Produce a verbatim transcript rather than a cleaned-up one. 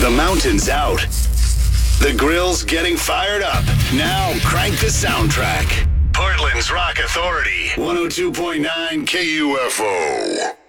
The mountain's out. The grill's getting fired up. Now crank the soundtrack. Portland's Rock Authority. one oh two point nine K U F O.